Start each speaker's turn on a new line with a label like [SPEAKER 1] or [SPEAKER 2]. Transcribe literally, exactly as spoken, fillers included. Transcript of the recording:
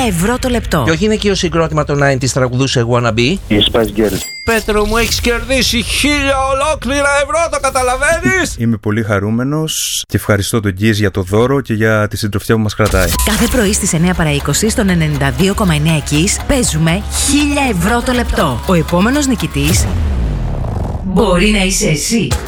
[SPEAKER 1] ευρώ το λεπτό.
[SPEAKER 2] Ποιο γυναικείο συγκρότημα το ενενήντα τραγουδούσε Wanna Be?
[SPEAKER 3] Η Spice Girls.
[SPEAKER 2] Πέτρο μου, έχεις κερδίσει χίλια ολόκληρα ευρώ, το καταλαβαίνεις?
[SPEAKER 4] Είμαι πολύ χαρούμενος και ευχαριστώ τον Γκίζ για το δώρο και για τη συντροφιά που μας κρατάει.
[SPEAKER 1] Κάθε πρωί στις εννιά παρά είκοσι στον ενενήντα δύο κόμμα εννέα Kiss παίζουμε χίλια ευρώ το λεπτό. Ο επόμενος νικητής μπορεί να είσαι εσύ.